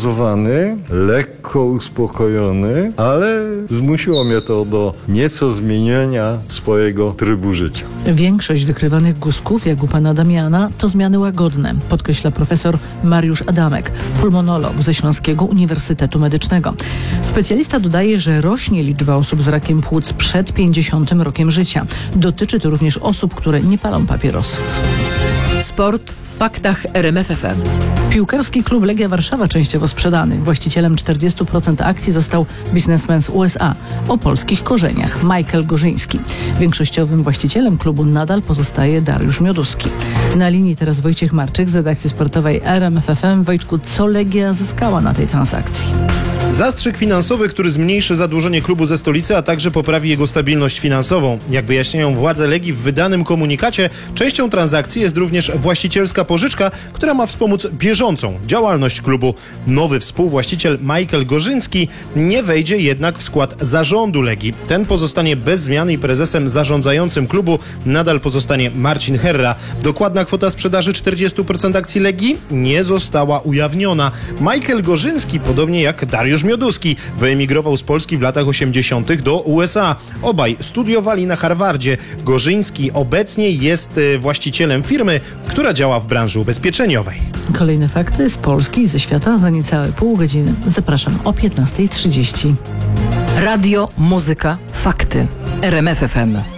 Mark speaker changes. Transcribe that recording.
Speaker 1: wyluzowany, lekko uspokojony, ale zmusiło mnie to do nieco zmienienia swojego trybu życia.
Speaker 2: Większość wykrywanych guzków, jak u pana Damiana, to zmiany łagodne, podkreśla profesor Mariusz Adamek, pulmonolog ze Śląskiego Uniwersytetu Medycznego. Specjalista dodaje, że rośnie liczba osób z rakiem płuc przed 50 rokiem życia. Dotyczy to również osób, które nie palą papierosów.
Speaker 3: Sport w faktach RMF FM.
Speaker 2: Piłkarski klub Legia Warszawa częściowo sprzedany. Właścicielem 40% akcji został biznesmen z USA o polskich korzeniach, Michael Gorzyński. Większościowym właścicielem klubu nadal pozostaje Dariusz Mioduski. Na linii teraz Wojciech Marczyk z redakcji sportowej RMF FM. Wojtku, co Legia zyskała na tej transakcji?
Speaker 4: Zastrzyk finansowy, który zmniejszy zadłużenie klubu ze stolicy, a także poprawi jego stabilność finansową. Jak wyjaśniają władze Legii w wydanym komunikacie, częścią transakcji jest również właścicielska pożyczka, która ma wspomóc bieżącą działalność klubu. Nowy współwłaściciel Michael Gorzyński nie wejdzie jednak w skład zarządu Legii. Ten pozostanie bez zmiany i prezesem zarządzającym klubu nadal pozostanie Marcin Herra. Dokładna kwota sprzedaży 40% akcji Legii nie została ujawniona. Michael Gorzyński, podobnie jak Dariusz Mioduski, wyemigrował z Polski w latach 80. do USA. Obaj studiowali na Harvardzie. Gorzyński obecnie jest właścicielem firmy, która działa w branży ubezpieczeniowej.
Speaker 2: Kolejne fakty z Polski i ze świata za niecałe pół godziny. Zapraszam o 15:30.
Speaker 3: Radio, muzyka, fakty. RMF FM.